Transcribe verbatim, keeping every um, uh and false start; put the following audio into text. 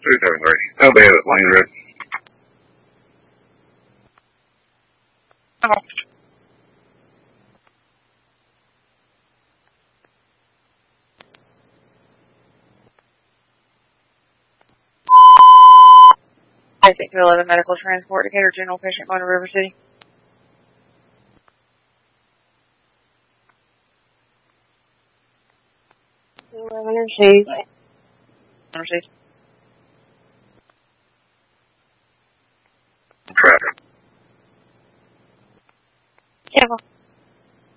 three seven three. How bad is lane red? Oh. I think to eleven medical transport, Decatur General patient going to River City. eleven received. Received. Traffic. Yeah.